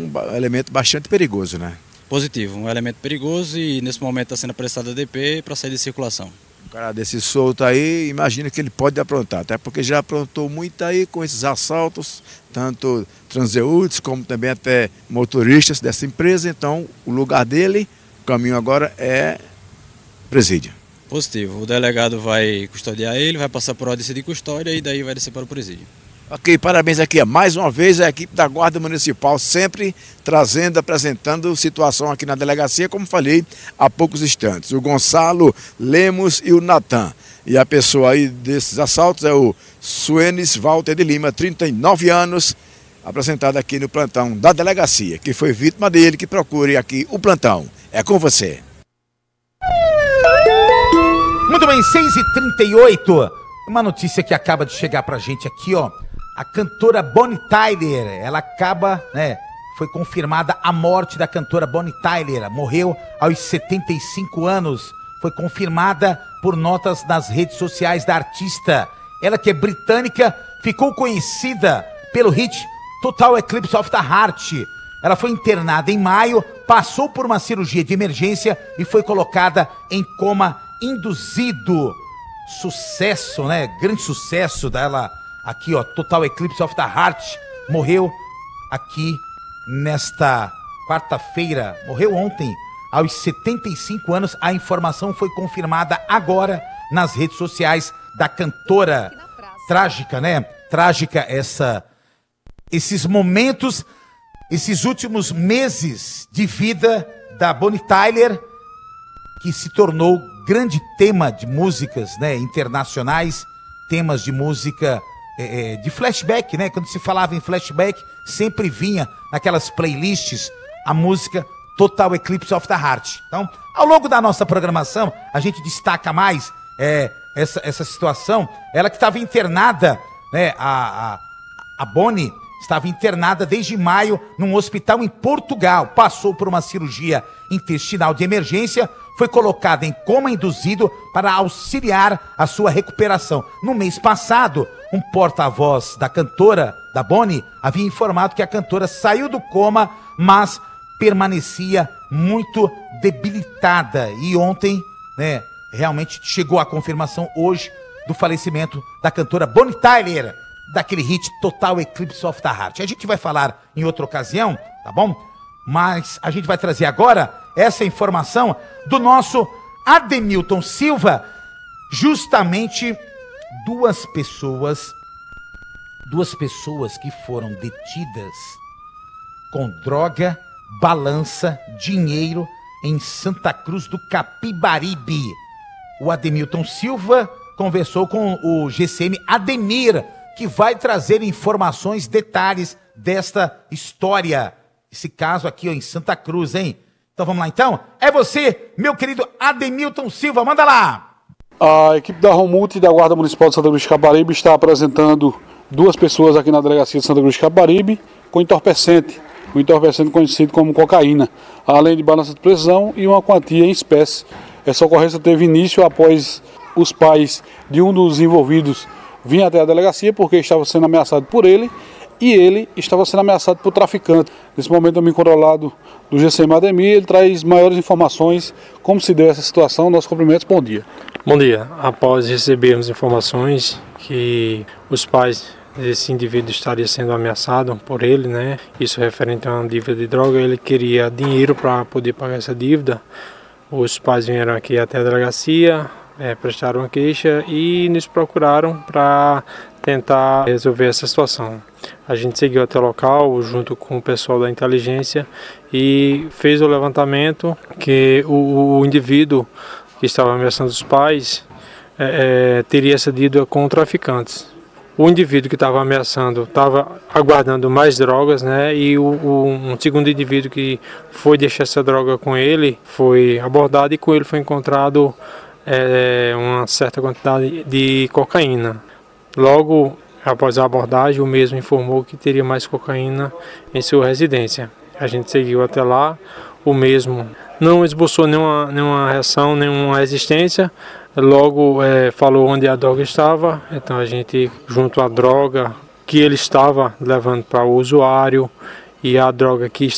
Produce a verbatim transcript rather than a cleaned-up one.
um elemento bastante perigoso, né? Positivo, um elemento perigoso e nesse momento está sendo prestado a D P para sair de circulação. Um cara desse solto aí, imagina que ele pode aprontar, até porque já aprontou muito aí com esses assaltos, tanto transeúntes como também até motoristas dessa empresa, então o lugar dele, o caminho agora é presídio. Positivo, o delegado vai custodiar ele, vai passar por audiência de custódia e daí vai descer para o presídio. Ok, parabéns aqui mais uma vez a equipe da Guarda Municipal, sempre trazendo, apresentando situação aqui na delegacia, como falei há poucos instantes. O Gonçalo Lemos e o Natan. E a pessoa aí desses assaltos é o Suenes Walter de Lima, trinta e nove anos, apresentado aqui no plantão da delegacia, que foi vítima dele, que procure aqui o plantão. É com você. Muito bem, seis e trinta e oito. Uma notícia que acaba de chegar pra gente aqui, ó. A cantora Bonnie Tyler, ela acaba, né, foi confirmada a morte da cantora Bonnie Tyler, morreu aos setenta e cinco anos, foi confirmada por notas nas redes sociais da artista. Ela que é britânica, ficou conhecida pelo hit Total Eclipse of the Heart. Ela foi internada em maio, passou por uma cirurgia de emergência e foi colocada em coma induzido. Sucesso, né? Grande sucesso dela aqui, ó, Total Eclipse of the Heart. Morreu aqui nesta quarta-feira, morreu ontem, aos setenta e cinco anos. A informação foi confirmada agora nas redes sociais da cantora. Trágica, né? Trágica essa, esses momentos, esses últimos meses de vida da Bonnie Tyler, que se tornou grande tema de músicas, né, internacionais, temas de música é, de flashback, né? Quando se falava em flashback, sempre vinha naquelas playlists a música Total Eclipse of the Heart. Então, ao longo da nossa programação, a gente destaca mais é, essa, essa situação. Ela que estava internada, né, a, a, a Bonnie estava internada desde maio num hospital em Portugal. Passou por uma cirurgia intestinal de emergência, foi colocada em coma induzido para auxiliar a sua recuperação. No mês passado, um porta-voz da cantora, da Bonnie, havia informado que a cantora saiu do coma, mas permanecia muito debilitada. E ontem, né, realmente chegou a confirmação hoje do falecimento da cantora Bonnie Tyler, daquele hit Total Eclipse of the Heart. A gente vai falar em outra ocasião, tá bom? Mas a gente vai trazer agora essa informação do nosso Ademilton Silva. Justamente duas pessoas, duas pessoas que foram detidas com droga, balança, dinheiro em Santa Cruz do Capibaribe. O Ademilton Silva conversou com o G C M Ademir, que vai trazer informações, detalhes desta história. Esse caso aqui, ó, em Santa Cruz, hein? Então vamos lá, então? É você, meu querido Ademilton Silva, manda lá! A equipe da Romult e da Guarda Municipal de Santa Cruz de Capibaribe está apresentando duas pessoas aqui na delegacia de Santa Cruz de Capibaribe com entorpecente, um entorpecente conhecido como cocaína, além de balança de precisão e uma quantia em espécie. Essa ocorrência teve início após os pais de um dos envolvidos vinham até a delegacia porque estava sendo ameaçado por ele e ele estava sendo ameaçado por traficante. Nesse momento eu me encontro ao lado do G C M Ademir, ele traz maiores informações, como se deu essa situação. Nossos cumprimentos, bom dia. Bom dia. Após recebermos informações que os pais desse indivíduo estaria sendo ameaçado por ele, né? Isso referente a uma dívida de droga, ele queria dinheiro para poder pagar essa dívida. Os pais vieram aqui até a delegacia, é, prestaram a queixa e nos procuraram para tentar resolver essa situação. A gente seguiu até o local junto com o pessoal da inteligência e fez o levantamento que o, o indivíduo que estava ameaçando os pais é, é, teria essa dívida com traficantes. O indivíduo que estava ameaçando estava aguardando mais drogas, né? E o, o, um segundo indivíduo que foi deixar essa droga com ele foi abordado e com ele foi encontrado é, uma certa quantidade de cocaína. Logo após a abordagem, o mesmo informou que teria mais cocaína em sua residência. A gente seguiu até lá, o mesmo não esboçou nenhuma, nenhuma reação, nenhuma resistência. Logo é, falou onde a droga estava, então a gente, junto à droga que ele estava levando para o usuário e a droga que